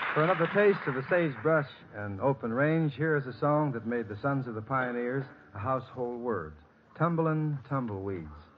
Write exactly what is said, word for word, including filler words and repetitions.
For another taste of the sagebrush and open range, here is a song that made the Sons of the Pioneers a household word, Tumblin' Tumbleweeds.